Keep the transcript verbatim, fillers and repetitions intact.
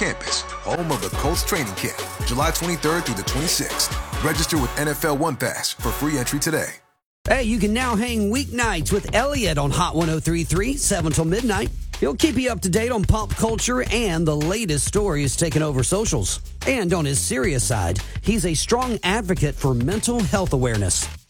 campus, home of the Colts training camp, July twenty-third through the twenty-sixth. Register with N F L One Pass for free entry today. Hey, you can now hang weeknights with Elliot on Hot one oh three point three, seven till midnight. He'll keep you up to date on pop culture and the latest stories taking over socials. And on his serious side, he's a strong advocate for mental health awareness.